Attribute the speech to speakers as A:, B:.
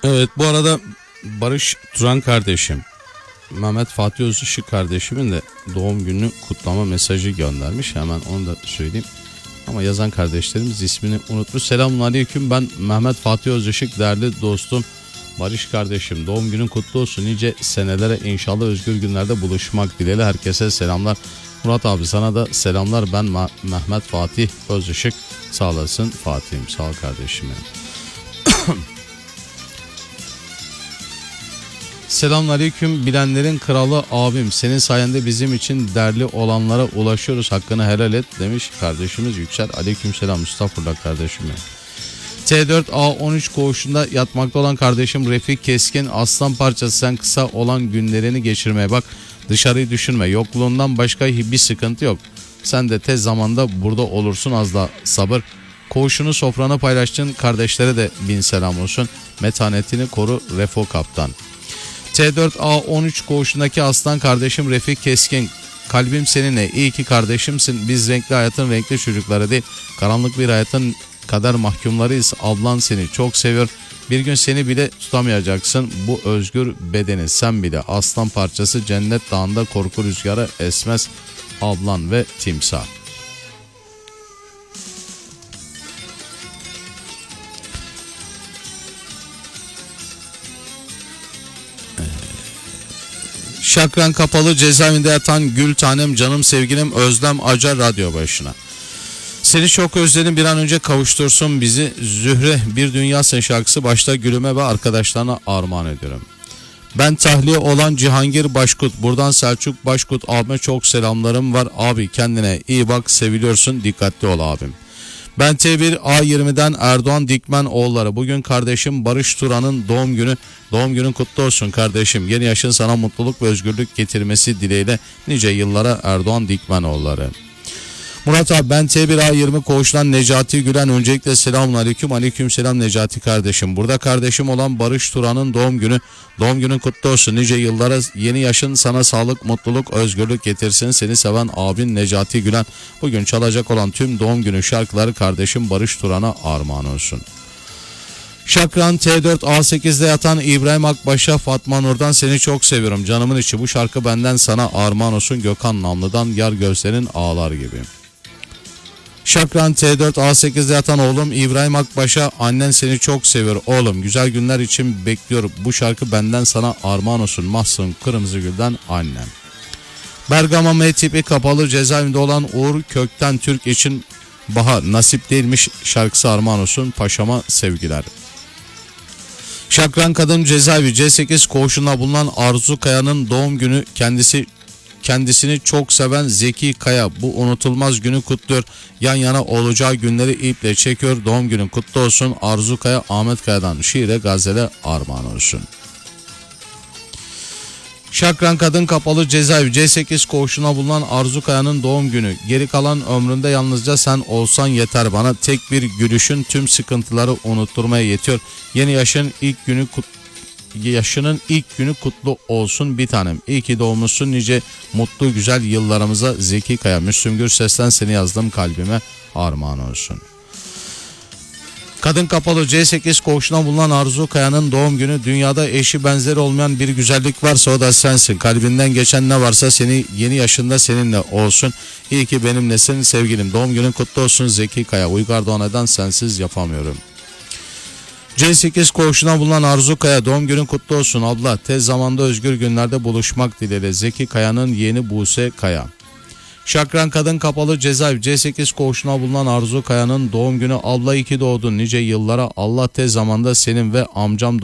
A: Evet, bu arada Barış Turan kardeşim, Mehmet Fatih Özışık kardeşimin de doğum gününü kutlama mesajı göndermiş. Hemen onu da söyleyeyim. Ama yazan kardeşlerimiz ismini unutmuş. Selamünaleyküm, ben Mehmet Fatih Özışık, değerli dostum Barış kardeşim. Doğum günün kutlu olsun. Nice senelere inşallah özgür günlerde buluşmak dileğiyle. Herkese selamlar. Murat abi, sana da selamlar. Ben Mehmet Fatih Özışık. Sağ olasın Fatih'im. Sağ ol kardeşim. Selamünaleyküm, bilenlerin kralı abim. Senin sayende bizim için değerli olanlara ulaşıyoruz. Hakkını helal et demiş kardeşimiz Yüksel. Aleykümselam, estağfurullah kardeşim. T4A13 koğuşunda yatmakta olan kardeşim Refik Keskin, aslan parçası, sen kısa olan günlerini geçirmeye bak. Dışarıyı düşünme. Yokluğundan başka bir sıkıntı yok. Sen de tez zamanda burada olursun, az da sabır. Koğuşunu sofrana paylaştığın kardeşlere de bin selam olsun. Metanetini koru Refo Kaptan. T4A13 koğuşundaki aslan kardeşim Refik Keskin, kalbim seninle, iyi ki kardeşimsin. Biz renkli hayatın renkli çocukları değil, karanlık bir hayatın kader mahkumlarıyız. Ablan seni çok seviyor. Bir gün seni bile tutamayacaksın. Bu özgür bedeni sen bile. Aslan parçası, cennet dağında korku rüzgarı esmez. Ablan ve timsah. Şakran kapalı cezaevinde yatan gül tanem, canım sevgilim Özlem Acar radyo başına. Seni çok özledim, bir an önce kavuştursun bizi. Zühre bir dünyasın şarkısı başta gülüme ve arkadaşlarına armağan ediyorum. Ben tahliye olan Cihangir Başkut, buradan Selçuk Başkut abime çok selamlarım var. Abi kendine iyi bak, seviliyorsun, dikkatli ol abim. Ben T1A20'den Erdoğan Dikmen oğulları. Bugün kardeşim Barış Turan'ın doğum günü. Doğum günün kutlu olsun kardeşim. Yeni yaşın sana mutluluk ve özgürlük getirmesi dileğiyle nice yıllara Erdoğan Dikmen oğulları. Murat abi, ben T1A20 koğuştan Necati Gülen. Öncelikle selamun aleyküm. Aleyküm selam Necati kardeşim. Burada kardeşim olan Barış Turan'ın doğum günü. Doğum günün kutlu olsun. Nice yıllara, yeni yaşın sana sağlık, mutluluk, özgürlük getirsin. Seni seven abin Necati Gülen. Bugün çalacak olan tüm doğum günü şarkıları kardeşim Barış Turan'a armağan olsun. Şakran T4A8'de yatan İbrahim Akbaş'a, Fatma Nur'dan seni çok seviyorum canımın içi. Bu şarkı benden sana armağan olsun. Gökhan Namlı'dan yar gözlerin ağlar gibi. Şakran T4A8'de yatan oğlum İbrahim Akbaş'a, annen seni çok seviyor oğlum. Güzel günler için bekliyorum. Bu şarkı benden sana armağan olsun. Mahsun Kırmızıgül'den annem. Bergama M tipi kapalı cezaevinde olan Uğur Kökten Türk için bahar nasip değilmiş şarkısı armağan olsun. Paşama sevgiler. Şakran Kadın Cezaevi C8 koğuşunda bulunan Arzu Kaya'nın doğum günü. Kendisini çok seven Zeki Kaya bu unutulmaz günü kutluyor. Yan yana olacağı günleri iple çekiyor. Doğum günün kutlu olsun. Arzu Kaya, Ahmet Kaya'dan şiire gazele armağan olsun. Şakran Kadın Kapalı Cezaevi C8 koğuşuna bulunan Arzu Kaya'nın doğum günü. Geri kalan ömründe yalnızca sen olsan yeter bana. Tek bir gülüşün tüm sıkıntıları unutturmaya yetiyor. Yeni yaşın ilk günü yaşının ilk günü kutlu olsun bir tanem. İyi ki doğmuşsun, nice mutlu güzel yıllarımıza Zeki Kaya. Müslüm Gürses'ten seni yazdım kalbime armağan olsun. Kadın Kapalı C8 koğuşuna bulunan Arzu Kaya'nın doğum günü. Dünyada eşi benzeri olmayan bir güzellik varsa o da sensin. Kalbinden geçen ne varsa seni yeni yaşında seninle olsun. İyi ki benimlesin sevgilim. Doğum günün kutlu olsun Zeki Kaya. Uygar Doğanay'dan sensiz yapamıyorum. C8 koğuşuna bulunan Arzu Kaya, doğum günün kutlu olsun abla. Tez zamanda özgür günlerde buluşmak dileğiyle. Zeki Kaya'nın yeğeni Buse Kaya. Şakran Kadın Kapalı Cezaevi C8 koğuşuna bulunan Arzu Kaya'nın doğum günü. Abla iyi ki doğdun nice yıllara. Allah tez zamanda senin ve amcam